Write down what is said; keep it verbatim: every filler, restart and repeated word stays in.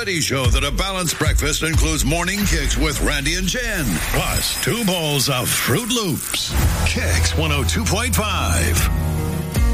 Studies show that a balanced breakfast includes morning kicks with Randy and Jen, plus two bowls of Fruit Loops. Kicks one oh two point five.